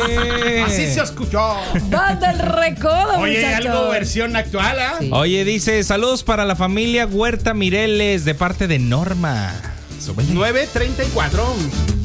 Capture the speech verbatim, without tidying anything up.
Así se escuchó. Banda El Recodo, Oye, muchachos. algo versión actual, ¿ah? Sí. Oye, dice, saludos para la familia Huerta Mireles de parte de Norma. nueve treinta y cuatro.